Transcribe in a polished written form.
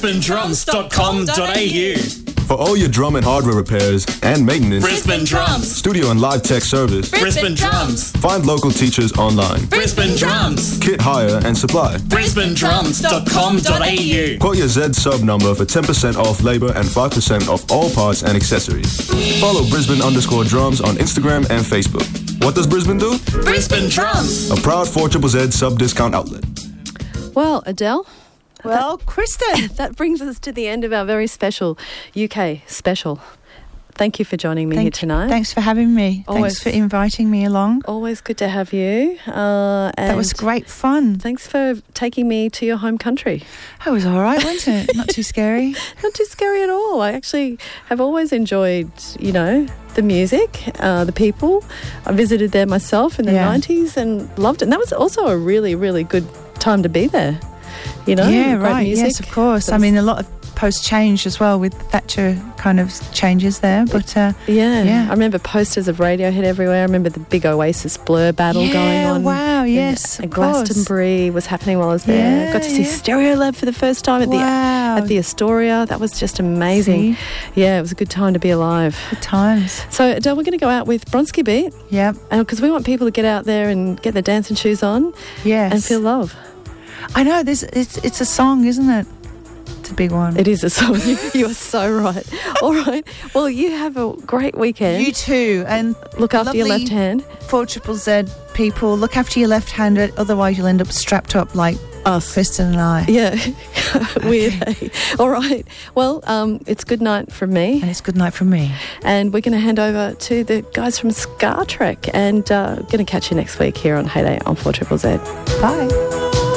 brisbanedrums.com.au. For all your drum and hardware repairs and maintenance, Brisbane Drums. studio and live tech service, Brisbane Drums. find local teachers online. Brisbane Drums. Kit hire and supply. brisbanedrums.com.au. Quote your Z sub number for 10% off labour and 5% off all parts and accessories. Follow Brisbane_drums on Instagram and Facebook. What does Brisbane do? Brisbane Drums. A proud 4ZZZ sub discount outlet. Well, Adele, Well, Kristen. that brings us to the end of our very special UK special. Thank you for joining me here tonight. Thanks for having me. Always. Thanks for inviting me along. Always good to have you. That was great fun. Thanks for taking me to your home country. That was all right, wasn't it? Not too scary. Not too scary at all. I actually have always enjoyed, the music, the people. I visited there myself in the 90s and loved it. And that was also a really, really good time to be there. Yeah, great right. music. Yes, of course. I mean, a lot of post-change as well with Thatcher kind of changes there. But yeah. I remember posters of Radiohead everywhere. I remember the big Oasis Blur battle going on. Wow, yes, And of course. Glastonbury was happening while I was there. Yeah, Got to see Stereolab for the first time at the Astoria. That was just amazing. See? Yeah, it was a good time to be alive. Good times. So, Adele, we're going to go out with Bronski Beat. Yep. Because we want people to get out there and get their dancing shoes on Yes. and feel love. I know, it's a song, isn't it? It's a big one. It is a song. You are so right. All right. Well, you have a great weekend. You too. And Look after your left hand. 4ZZZ people, look after your left hand, otherwise you'll end up strapped up like Us. Kristen and I. Yeah. Weird. Eh? All right. Well, it's good night from me. And it's good night from me. And we're going to hand over to the guys from Scar Trek and going to catch you next week here on Heyday on 4ZZZ. Bye.